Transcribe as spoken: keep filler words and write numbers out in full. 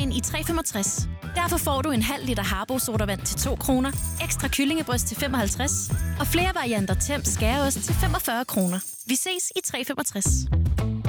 dagen i tre femogtres. Derfor får du en halv liter Harbo sodavand til to kroner, ekstra kyllingebryst til femoghalvtreds og flere varianter Temp Skæreost til femogfyrre kroner. Vi ses i tre femogtres.